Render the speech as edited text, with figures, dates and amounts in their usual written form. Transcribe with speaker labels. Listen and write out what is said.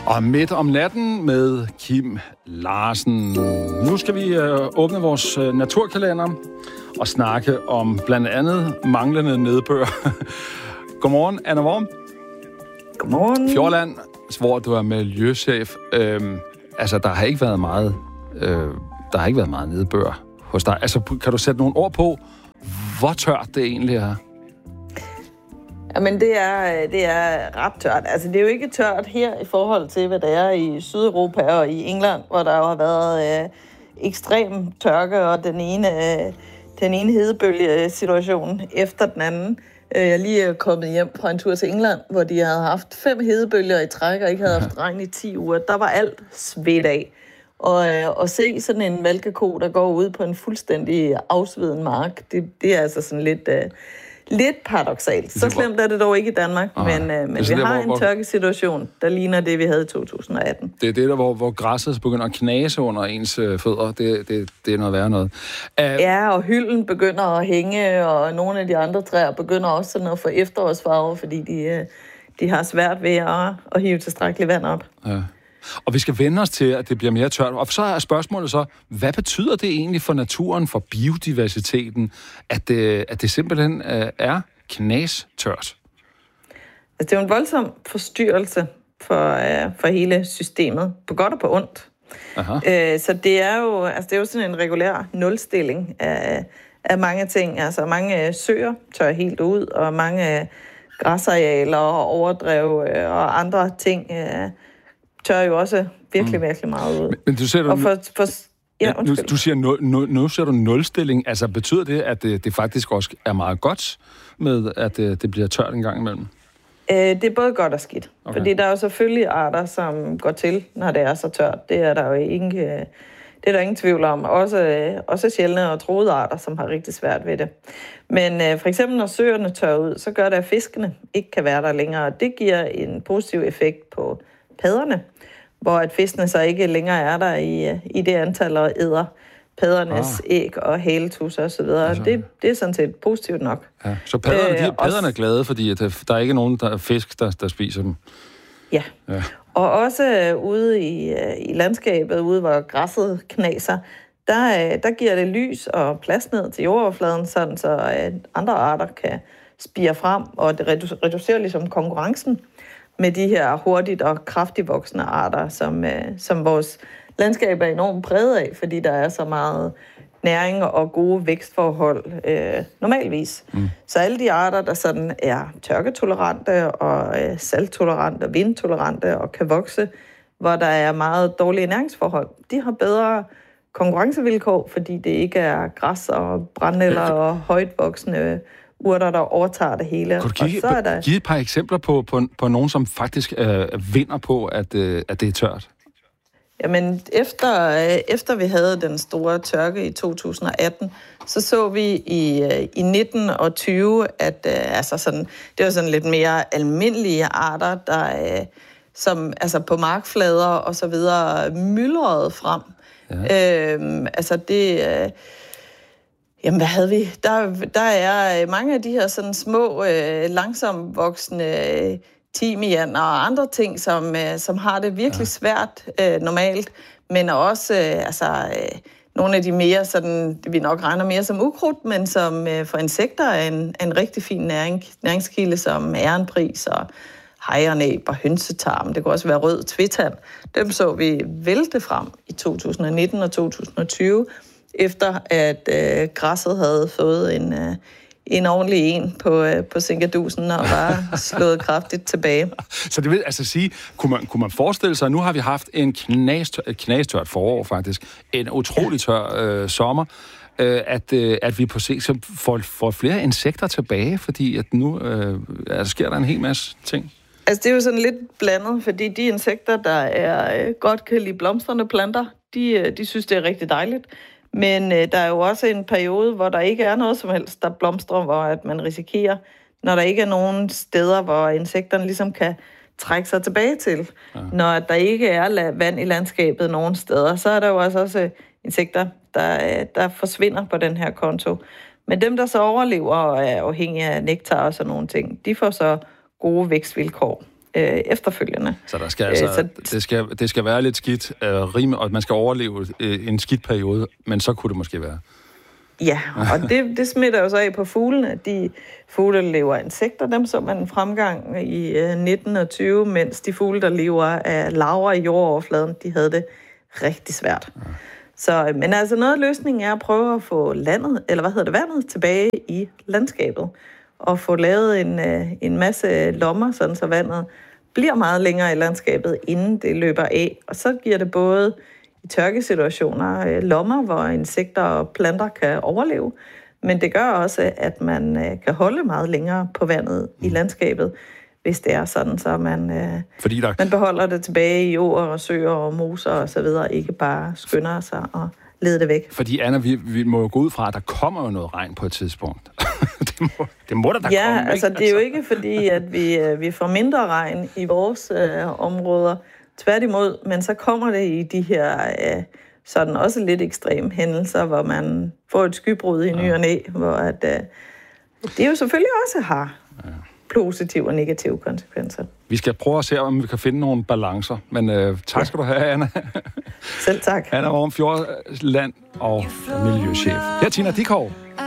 Speaker 1: Og midt om natten med Kim Larsen. Nu skal vi åbne vores naturkalender og snakke om blandt andet manglende nedbør. Godmorgen, Anna Worm.
Speaker 2: Godmorgen.
Speaker 1: Fjordland, hvor du er miljøchef. Altså, der har ikke været meget nedbør hos dig. Altså, kan du sætte nogle ord på, hvor tørt det egentlig er?
Speaker 2: Jamen, det er ret tørt. Altså, det er jo ikke tørt her i forhold til, hvad der er i Sydeuropa og i England, hvor der jo har været ekstrem tørke og den ene hedebølgesituation efter den anden. Jeg er lige kommet hjem fra en tur til England, hvor de havde haft 5 hedebølger i træk og ikke havde haft regn i 10 uger. Der var alt svedt af. Og se sådan en malkeko, der går ud på en fuldstændig afsveden mark, det er altså sådan lidt paradoksalt. Så slemt er det dog ikke i Danmark, men vi har en tørkesituation, der ligner det, vi havde i 2018.
Speaker 1: Det er det der, hvor græsset begynder at knase under ens fødder. Det er noget værre noget.
Speaker 2: Ja, og hylden begynder at hænge, og nogle af de andre træer begynder også sådan at få efterårsfarver, fordi de har svært ved at hive tilstrækkeligt vand op. Ja.
Speaker 1: Og vi skal vende os til, at det bliver mere tørt. Og så er spørgsmålet så, hvad betyder det egentlig for naturen, for biodiversiteten, at det simpelthen er knastørt?
Speaker 2: Altså, det er jo en voldsom forstyrrelse for hele systemet, på godt og på ondt. Så det er jo sådan en regulær nulstilling af mange ting. Altså mange søer tør helt ud, og mange græsarealer og overdrev og andre ting tør jo også virkelig meget ud.
Speaker 1: Men du siger du siger nu ser du nulstilling. Altså betyder det, at det faktisk også er meget godt med, at det bliver tørt en gang imellem?
Speaker 2: Det er både godt og skidt. Okay. Fordi der er jo selvfølgelig arter, som går til, når det er så tørt. Det er der jo ingen tvivl om. Også sjældne og truede arter, som har rigtig svært ved det. Men for eksempel, når søerne tør ud, så gør det, at fiskene ikke kan være der længere. Det giver en positiv effekt på padderne, hvor at fiskene så ikke længere er der i det antal og æder paddernes æg og haletusser og så videre. Altså. Det er sådan set positivt nok. Ja.
Speaker 1: Så padderne er glade, fordi der er ikke nogen fisk, der spiser dem?
Speaker 2: Ja. Og også ude i landskabet, ude hvor græsset knaser, der giver det lys og plads ned til jordoverfladen, sådan så andre arter kan spire frem, og det reducerer ligesom konkurrencen med de her hurtigt og kraftigt voksende arter, som vores landskab er enormt præget af, fordi der er så meget næring og gode vækstforhold normalvis. Så alle de arter, der sådan er tørketolerante og salttolerante og vindtolerante og kan vokse, hvor der er meget dårlige næringsforhold, de har bedre konkurrencevilkår, fordi det ikke er græs og brændenælder og højt voksende urter, der overtager det hele.
Speaker 1: Kan du give et par eksempler på nogen, som faktisk vinder på, at det er tørt?
Speaker 2: Jamen, efter vi havde den store tørke i 2018, så vi i 19 og 20, at det var sådan lidt mere almindelige arter, der som altså på markflader og så videre myldrede frem. Ja. Jamen, hvad havde vi? Der er mange af de her sådan små, langsomt voksende timian og andre ting, som har det virkelig svært normalt, men også nogle af de mere sådan, vi nok regner mere som ukrudt, men som for insekter er en rigtig fin næringskilde, som ærenpris og hejernæb og hønsetarm. Det kunne også være rød tvetand. Dem så vi vælte frem i 2019 og 2020, efter at græsset havde fået en ordentlig en på Sinkadusen og var slået kraftigt tilbage. Så
Speaker 1: det vil altså sige, kunne man forestille sig, nu har vi haft et knastørt forår faktisk, en utrolig tør sommer, at vi på sigt får flere insekter tilbage, fordi at nu sker der en hel masse ting.
Speaker 2: Altså det er jo sådan lidt blandet, fordi de insekter, der godt kan lide blomstrende planter, de synes, det er rigtig dejligt. Men der er jo også en periode, hvor der ikke er noget som helst, der blomstrer, hvor at man risikerer, når der ikke er nogen steder, hvor insekterne ligesom kan trække sig tilbage til. Ja. Når der ikke er vand i landskabet nogen steder, så er der jo også insekter, der forsvinder på den her konto. Men dem, der så overlever og er afhængige af nektar og sådan nogle ting, de får så gode vækstvilkår. efterfølgende.
Speaker 1: Så der skal det skal være lidt skidt, og man skal overleve en skidt periode, men så kunne det måske være.
Speaker 2: Ja, og det smitter jo så af på fuglene. De fugle, der lever af insekter, dem så man en fremgang i 19 og 20, mens de fugle, der lever af larver i jordoverfladen, de havde det rigtig svært. Ja. Så, men altså noget af løsningen er at prøve at få vandet tilbage i landskabet, og få lavet en masse lommer, sådan så vandet bliver meget længere i landskabet, inden det løber af. Og så giver det både i tørkesituationer lommer, hvor insekter og planter kan overleve, men det gør også, at man kan holde meget længere på vandet i landskabet, hvis det er sådan, så man beholder det tilbage i åer og søer og moser og så videre, ikke bare skynder sig og lede det væk.
Speaker 1: Fordi, Anna, vi må jo gå ud fra, at der kommer jo noget regn på et tidspunkt. det må der komme,
Speaker 2: ja, altså det er jo ikke fordi, at vi får mindre regn i vores områder. Tværtimod, men så kommer det i de her sådan også lidt ekstreme hændelser, hvor man får et skybrud i ny og næ, hvor det jo selvfølgelig også har positive og negative konsekvenser.
Speaker 1: Vi skal prøve at se, om vi kan finde nogle balancer, men tak skal du have, Anna.
Speaker 2: Selv tak.
Speaker 1: Anna Worm Fjordland og miljøchef. Her Tina Dickow.